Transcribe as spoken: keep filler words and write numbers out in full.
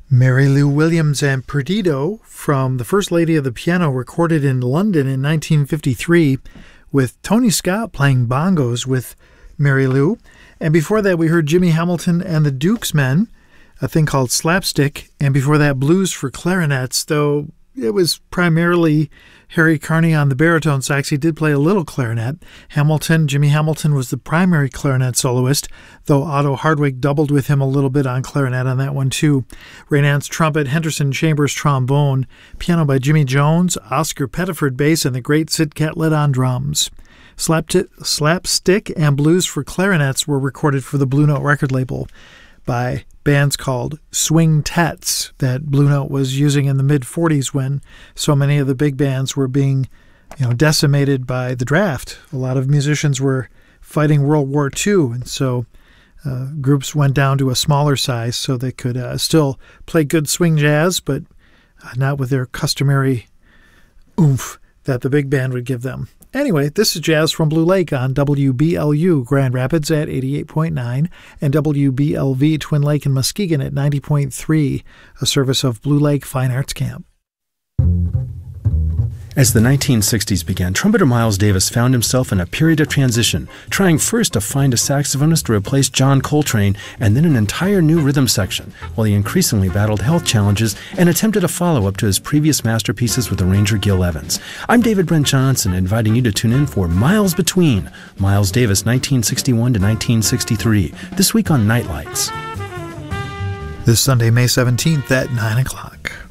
Mary Lou Williams and Perdido from The First Lady of the Piano, recorded in London in nineteen fifty-three, with Tony Scott playing bongos with Mary Lou. And before that, we heard Jimmy Hamilton and the Dukes Men, a thing called Slapstick, and before that, Blues for Clarinets, though it was primarily Harry Carney on the baritone sax. He did play a little clarinet. Hamilton, Jimmy Hamilton, was the primary clarinet soloist, though Otto Hardwig doubled with him a little bit on clarinet on that one too. Ray Nance trumpet, Henderson Chambers trombone, piano by Jimmy Jones, Oscar Pettiford bass, and the great Sid Catlett on drums. Slapstick and Blues for Clarinets were recorded for the Blue Note record label by bands called Swing Tets that Blue Note was using in the mid-forties when so many of the big bands were being, you know, decimated by the draft. A lot of musicians were fighting World War Two, and so uh, groups went down to a smaller size so they could uh, still play good swing jazz, but uh, not with their customary oomph that the big band would give them. Anyway, this is Jazz from Blue Lake on W B L U Grand Rapids at eighty-eight point nine and W B L V Twin Lake and Muskegon at ninety point three, a service of Blue Lake Fine Arts Camp. As the nineteen sixties began, trumpeter Miles Davis found himself in a period of transition, trying first to find a saxophonist to replace John Coltrane and then an entire new rhythm section, while he increasingly battled health challenges and attempted a follow-up to his previous masterpieces with arranger Gil Evans. I'm David Brent Johnson, inviting you to tune in for Miles Between, Miles Davis nineteen sixty-one to nineteen sixty-three, this week on Nightlights. This Sunday, May seventeenth at nine o'clock.